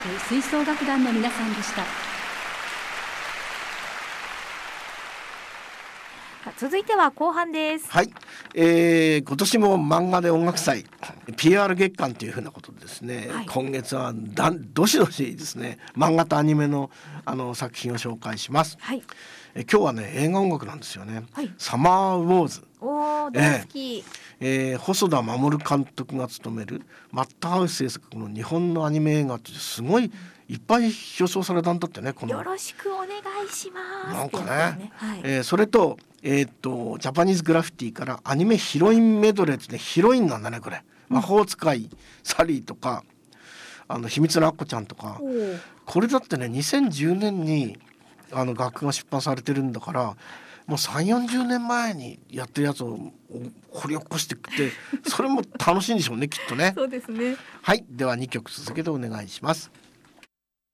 吹奏楽団の皆さんでした。 続いては後半です。 はい、今年も漫画で音楽祭 PR 月間というふうなことでですね、 はい、 今月はどしどしですね漫画とアニメの、作品を紹介します。 はい、 今日はね映画音楽なんですよね、 はい、 サマーウォーズ。 大好き、 細田守監督が務めるマッターハウス制作の日本のアニメ映画ってすごいいっぱい表彰されたんだってね。このよろしくお願いしますなんかね、 はい、 それと、ジャパニーズグラフィティからアニメヒロインメドレーってね、ヒロインなんだねこれ。魔法使いサリーとか秘密のアッコちゃんとか、これだってね2010年に楽が出版されてるんだから、もう3、40年前にやってるやつを掘り起こしてきてそれも楽しいんでしょうねきっとね。 そうですね。 はい、では2曲続けてお願いします。